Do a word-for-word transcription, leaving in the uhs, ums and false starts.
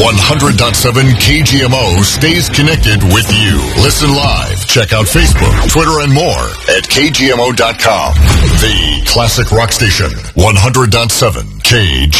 one hundred point seven K G M O stays connected with you. Listen live. Check out Facebook, Twitter, and more at K G M O dot com. The Classic Rock Station, one hundred point seven K G M O.